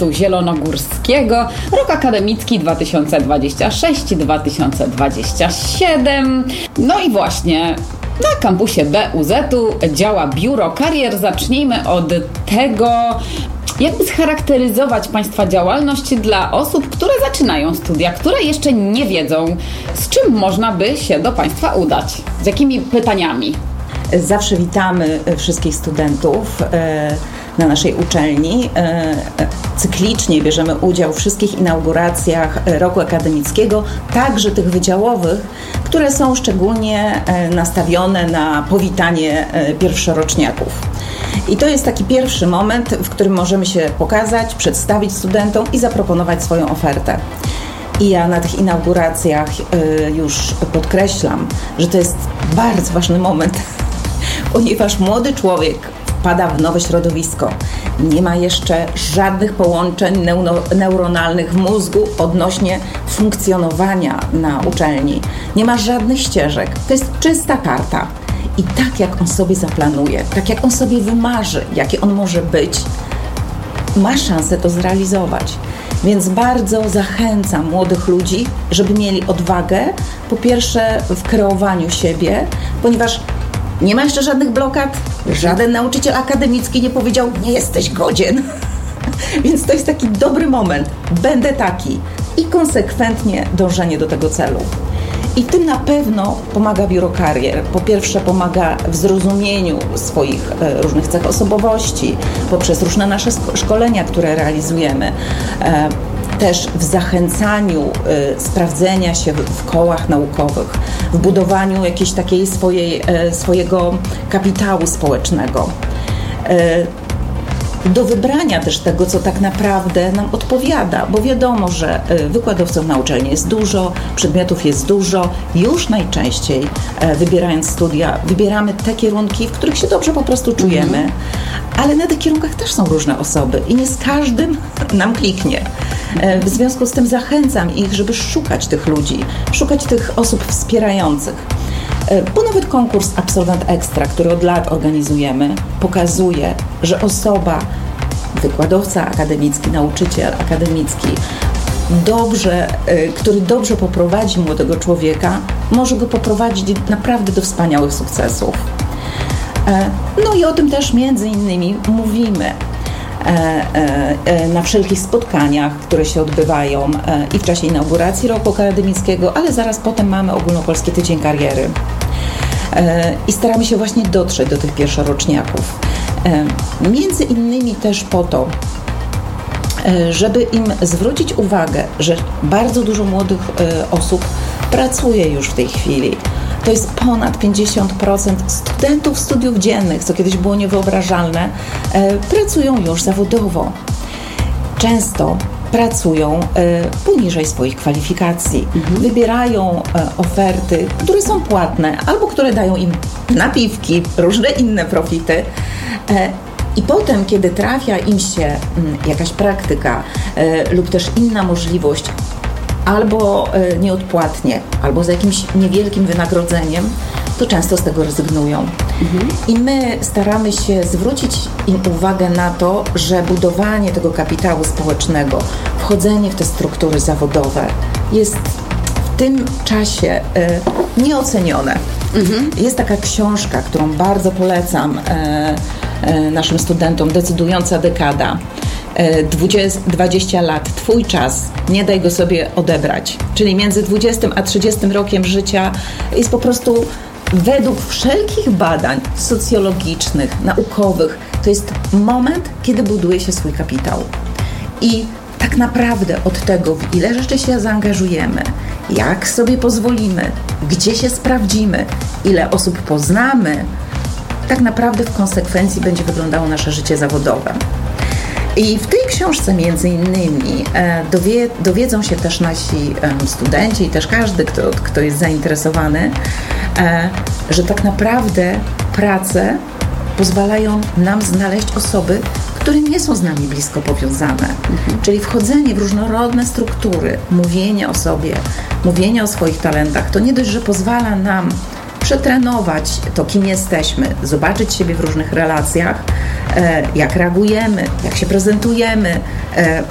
Uniwersytetu Zielonogórskiego, rok akademicki 2026-2027. No i właśnie na kampusie BUZ-u działa Biuro Karier. Zacznijmy od tego, jakby scharakteryzować Państwa działalność dla osób, które zaczynają studia, które jeszcze nie wiedzą, z czym można by się do Państwa udać, z jakimi pytaniami. Zawsze witamy wszystkich studentów na naszej uczelni. Cyklicznie bierzemy udział w wszystkich inauguracjach roku akademickiego, także tych wydziałowych, które są szczególnie nastawione na powitanie pierwszoroczniaków. I to jest taki pierwszy moment, w którym możemy się pokazać, przedstawić studentom i zaproponować swoją ofertę. I ja na tych inauguracjach już podkreślam, że to jest bardzo ważny moment, ponieważ młody człowiek wpada w nowe środowisko. Nie ma jeszcze żadnych połączeń neuronalnych w mózgu odnośnie funkcjonowania na uczelni. Nie ma żadnych ścieżek. To jest czysta karta. I tak jak on sobie zaplanuje, tak jak on sobie wymarzy, jaki on może być, ma szansę to zrealizować. Więc bardzo zachęcam młodych ludzi, żeby mieli odwagę, po pierwsze w kreowaniu siebie, ponieważ nie ma jeszcze żadnych blokad, żaden nauczyciel akademicki nie powiedział, nie jesteś godzien. Więc to jest taki dobry moment, będę taki i konsekwentnie dążenie do tego celu. I w tym na pewno pomaga Biuro Karier. Po pierwsze pomaga w zrozumieniu swoich różnych cech osobowości, poprzez różne nasze szkolenia, które realizujemy. Też w zachęcaniu sprawdzenia się w kołach naukowych, w budowaniu jakiejś takiej swojego kapitału społecznego. Do wybrania też tego, co tak naprawdę nam odpowiada, bo wiadomo, że wykładowców na uczelni jest dużo, przedmiotów jest dużo. Już najczęściej wybierając studia, wybieramy te kierunki, w których się dobrze po prostu czujemy, ale na tych kierunkach też są różne osoby i nie z każdym nam kliknie. W związku z tym zachęcam ich, żeby szukać tych ludzi, szukać tych osób wspierających. Bo nawet konkurs Absolwent Ekstra, który od lat organizujemy, pokazuje, że osoba, wykładowca akademicki, nauczyciel akademicki, który dobrze poprowadzi młodego człowieka, może go poprowadzić naprawdę do wspaniałych sukcesów. No i o tym też między innymi mówimy na wszelkich spotkaniach, które się odbywają i w czasie inauguracji roku akademickiego, ale zaraz potem mamy Ogólnopolski Tydzień Kariery. I staramy się właśnie dotrzeć do tych pierwszoroczniaków. Między innymi też po to, żeby im zwrócić uwagę, że bardzo dużo młodych osób pracuje już w tej chwili. To jest ponad 50% studentów studiów dziennych, co kiedyś było niewyobrażalne, pracują już zawodowo. Często pracują poniżej swoich kwalifikacji. Wybierają oferty, które są płatne albo które dają im napiwki, różne inne profity. I potem, kiedy trafia im się jakaś praktyka lub też inna możliwość, albo nieodpłatnie, albo z jakimś niewielkim wynagrodzeniem, to często z tego rezygnują. I my staramy się zwrócić im uwagę na to, że budowanie tego kapitału społecznego, wchodzenie w te struktury zawodowe jest w tym czasie nieocenione. Jest taka książka, którą bardzo polecam naszym studentom, Decydująca dekada. 20 lat, Twój czas, nie daj go sobie odebrać. Czyli między 20 a 30 rokiem życia jest po prostu według wszelkich badań socjologicznych, naukowych, to jest moment, kiedy buduje się swój kapitał. I tak naprawdę od tego, w ile rzeczy się zaangażujemy, jak sobie pozwolimy, gdzie się sprawdzimy, ile osób poznamy, tak naprawdę w konsekwencji będzie wyglądało nasze życie zawodowe. I w tej książce między innymi dowiedzą się też nasi studenci i też każdy, kto jest zainteresowany, że tak naprawdę prace pozwalają nam znaleźć osoby, które nie są z nami blisko powiązane. Czyli wchodzenie w różnorodne struktury, mówienie o sobie, mówienie o swoich talentach, to nie dość, że pozwala nam przetrenować to, kim jesteśmy, zobaczyć siebie w różnych relacjach, jak reagujemy, jak się prezentujemy,